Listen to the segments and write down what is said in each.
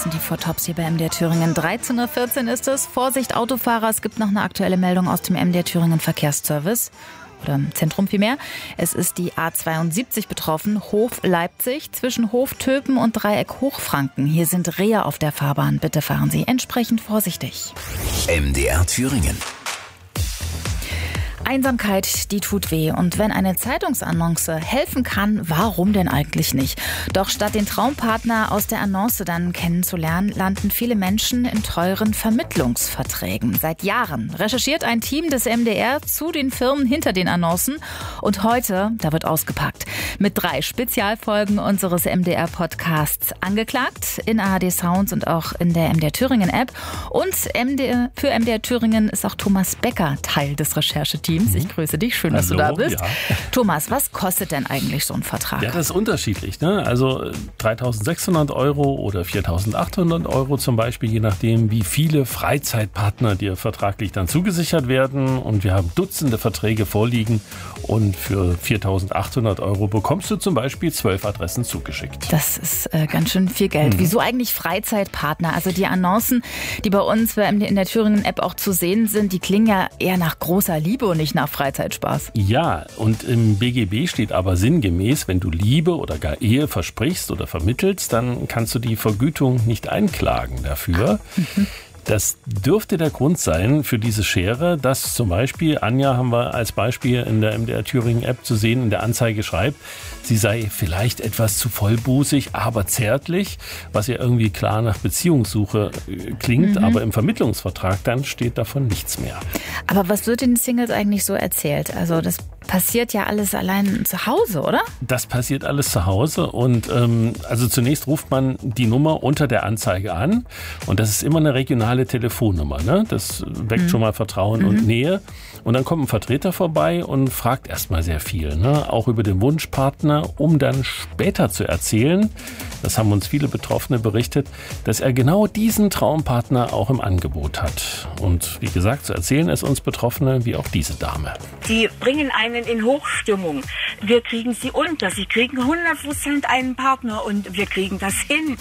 sind die Four Tops hier bei MDR Thüringen. 13.14 Uhr ist es. Vorsicht Autofahrer, es gibt noch eine aktuelle Meldung aus dem MDR Thüringen Verkehrsservice. Oder im Zentrum vielmehr. Es ist die A72 betroffen, Hof Leipzig, zwischen Hof Töpen und Dreieck Hochfranken. Hier sind Rehe auf der Fahrbahn. Bitte fahren Sie entsprechend vorsichtig. MDR Thüringen. Einsamkeit, die tut weh. Und wenn eine Zeitungsannonce helfen kann, warum denn eigentlich nicht? Doch statt den Traumpartner aus der Annonce dann kennenzulernen, landen viele Menschen in teuren Vermittlungsverträgen. Seit Jahren recherchiert ein Team des MDR zu den Firmen hinter den Annoncen. Und heute, da wird ausgepackt. Mit 3 Spezialfolgen unseres MDR-Podcasts Angeklagt in ARD Sounds und auch in der MDR Thüringen App. Und für MDR Thüringen ist auch Thomas Becker Teil des Rechercheteams. Ich grüße dich, schön, dass du da bist. Ja. Thomas, was kostet denn eigentlich so ein Vertrag? Ja, das ist unterschiedlich, ne? Also 3.600 € oder 4.800 € zum Beispiel, je nachdem, wie viele Freizeitpartner dir vertraglich dann zugesichert werden. Und wir haben Dutzende Verträge vorliegen. Und für 4.800 € bekommst du zum Beispiel 12 Adressen zugeschickt. Das ist ganz schön viel Geld. Wieso eigentlich Freizeitpartner? Also die Annoncen, die bei uns in der Thüringen-App auch zu sehen sind, die klingen ja eher nach großer Liebe und nicht nach Freizeitspaß. Ja, und im BGB steht aber sinngemäß, wenn du Liebe oder gar Ehe versprichst oder vermittelst, dann kannst du die Vergütung nicht einklagen dafür. Das dürfte der Grund sein für diese Schere, dass zum Beispiel, Anja haben wir als Beispiel in der MDR Thüringen App zu sehen, in der Anzeige schreibt, sie sei vielleicht etwas zu vollbusig, aber zärtlich, was ja irgendwie klar nach Beziehungssuche klingt, aber im Vermittlungsvertrag dann steht davon nichts mehr. Aber was wird den Singles eigentlich so erzählt? Also das passiert ja alles allein zu Hause, oder? Das passiert alles zu Hause und also zunächst ruft man die Nummer unter der Anzeige an und das ist immer eine regionale Telefonnummer, ne? Das weckt schon mal Vertrauen und Nähe und dann kommt ein Vertreter vorbei und fragt erstmal sehr viel, ne? Auch über den Wunschpartner, um dann später zu erzählen, das haben uns viele Betroffene berichtet, dass er genau diesen Traumpartner auch im Angebot hat. Und wie gesagt, zu erzählen es uns Betroffene wie auch diese Dame. Sie bringen einen in Hochstimmung. Wir kriegen sie unter. Sie kriegen 100% einen Partner und wir kriegen das hin.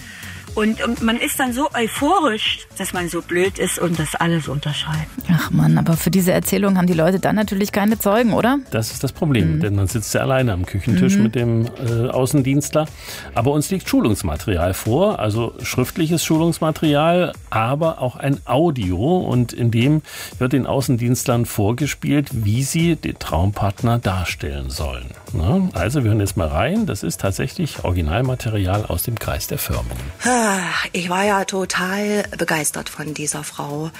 Und man ist dann so euphorisch, dass man so blöd ist und das alles unterschreibt. Ach Mann, aber für diese Erzählung haben die Leute dann natürlich keine Zeugen, oder? Das ist das Problem, denn man sitzt ja alleine am Küchentisch mit dem Außendienstler. Aber uns liegt Schulungsmaterial vor, also schriftliches Schulungsmaterial, aber auch ein Audio. Und in dem wird den Außendienstlern vorgespielt, wie sie den Traumpartner darstellen sollen. Na, also wir hören jetzt mal rein. Das ist tatsächlich Originalmaterial aus dem Kreis der Firmen. Ich war ja total begeistert von dieser Frau,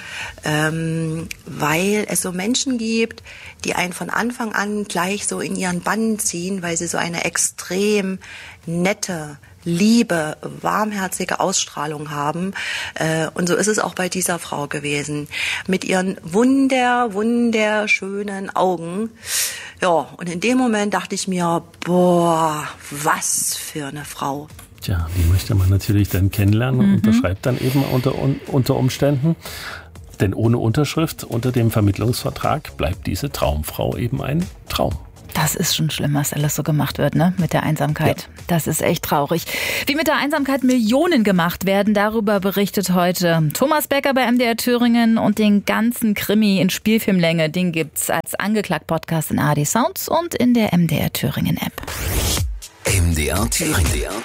weil es so Menschen gibt, die einen von Anfang an gleich so in ihren Bann ziehen, weil sie so eine extrem nette, liebe, warmherzige Ausstrahlung haben. Und so ist es auch bei dieser Frau gewesen. Mit ihren wunderschönen Augen. Ja, und in dem Moment dachte ich mir, boah, was für eine Frau. Tja, die möchte man natürlich dann kennenlernen und unterschreibt dann eben unter Umständen. Denn ohne Unterschrift unter dem Vermittlungsvertrag bleibt diese Traumfrau eben ein Traum. Das ist schon schlimm, was alles so gemacht wird, ne? Mit der Einsamkeit. Ja. Das ist echt traurig. Wie mit der Einsamkeit Millionen gemacht werden, darüber berichtet heute Thomas Becker bei MDR Thüringen und den ganzen Krimi in Spielfilmlänge, den gibt's als Angeklagt-Podcast in ARD Sounds und in der MDR Thüringen App. MDR Thüringen.